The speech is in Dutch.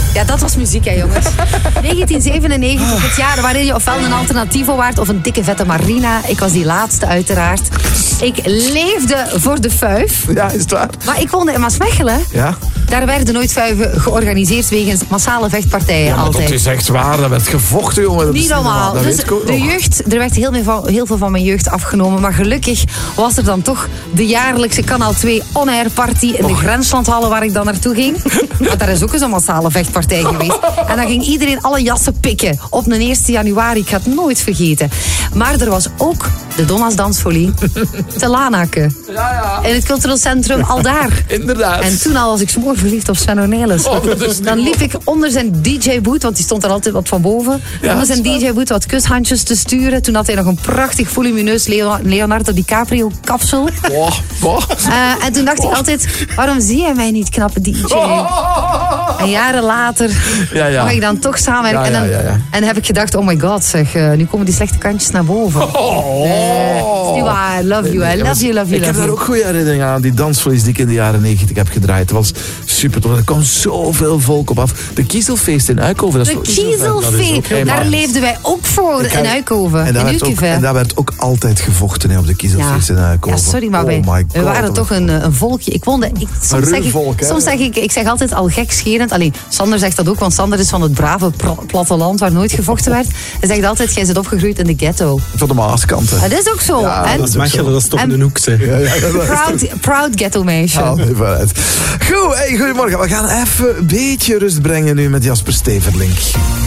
Ja, dat was muziek, hè, jongens. 1997, het jaar waarin je ofwel een alternativo waard of een dikke vette Marina. Ik was die laatste, uiteraard. Ik leefde voor de fuif. Ja, is het waar? Maar ik woonde in Maasmechelen. Ja. Daar werden nooit fuiven georganiseerd wegens massale vechtpartijen. Ja, maar altijd. dat is echt waar. Dat werd gevochten, jongen. Dat is Niet normaal. Dat Dus weet ik ook de nog. jeugd, er werd heel veel van mijn jeugd afgenomen. Maar gelukkig was er dan toch de jaarlijkse Kanaal 2 on-air party in de Grenslandhallen waar ik dan naartoe ging. Maar daar is ook eens een massale vechtpartij geweest. En dan ging iedereen alle jassen pikken op een 1 januari. Ik ga het nooit vergeten. Maar er was ook de Donna's Dansfolie te Lanaken. Ja. In het cultureel centrum Aldaar. Inderdaad. En toen al was ik smoor verliefd op Sven Ornelis. Dan liep ik onder zijn DJ-boot, want die stond er altijd wat van boven. Ja, onder zijn DJ-boot wat kushandjes te sturen. Toen had hij nog een prachtig volumineus Leonardo DiCaprio kapsel. En toen dacht ik altijd, waarom zie jij mij niet, knappe DJ? En jaren later mag ik dan toch samenwerken. En heb ik gedacht, oh my god, zeg, nu komen die slechte kantjes naar boven. Het is niet waar, love you, I love you. Ik heb daar ook goede herinneringen aan. Die dansvlees die ik in de jaren 90 heb gedraaid. Dat was super tof. Er kwam zoveel volk op af. De Kiezelfeest in Uyckhoven. De Kiezelfeest, daar leefden wij ook voor in Uyckhoven. En daar werd ook altijd gevochten op de Kiezelfeest in Uyckhoven. Ja, sorry, maar we waren toch een volkje. Soms zeg ik zeg altijd al gekscherend. Alleen, Sander zegt dat ook, want Sander is van het brave platteland waar nooit gevochten werd. Hij zegt altijd, jij bent opgegroeid in de ghetto. Van de Maaskant. Dat is ook zo. Ja, en, dat is Mechelen, dat is toch een hoek, zeg. Proud ghetto meisje. Goed, goedemorgen. We gaan even een beetje rust brengen nu met Jasper Steverlink.